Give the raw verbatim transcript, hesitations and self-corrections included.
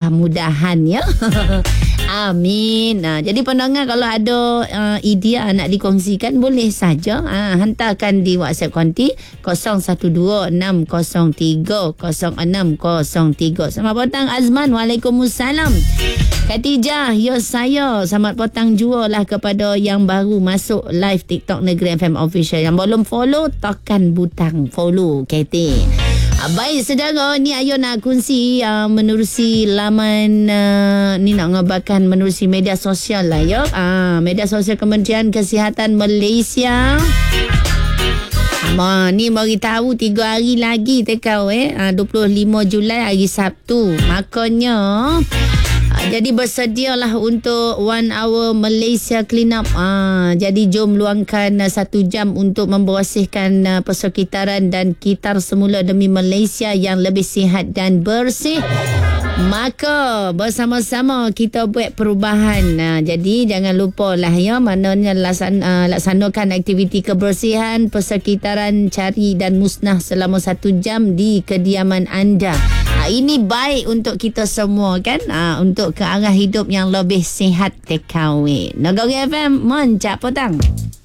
kemudah-mudahan ya. Amin. Nah, jadi pendengar kalau ada uh, idea nak dikongsikan boleh saja uh, hantarkan di WhatsApp konti kosong satu dua enam kosong tiga kosong enam kosong tiga. Selamat petang Azman. Waalaikumsalam. Khatijah, ya saya. Selamat petang juga lah kepada yang baru masuk live TikTok Negeri F M Official. Yang belum follow, tekan butang follow. Kete. Baik saudara, ni Ayo nak kongsi uh, menerusi laman uh, ni nak ngabarkan menerusi media sosial lah ya. Uh, media sosial Kementerian Kesihatan Malaysia. Ma, ni bagi tahu tiga hari lagi tekau eh uh, dua puluh lima Julai hari Sabtu. Makanya jadi bersedialah untuk One Hour Malaysia Clean Up. Ah, jadi jom luangkan uh, satu jam untuk membersihkan uh, persekitaran dan kitar semula demi Malaysia yang lebih sihat dan bersih. Maka bersama-sama kita buat perubahan. Nah, jadi jangan lupa lah ya, maknanya laksan, uh, laksanakan aktiviti kebersihan persekitaran, cari dan musnah selama satu jam di kediaman anda. Ha, ini baik untuk kita semua kan, ha, untuk ke arah hidup yang lebih sihat. T K W Negeri F M Mencap Petang.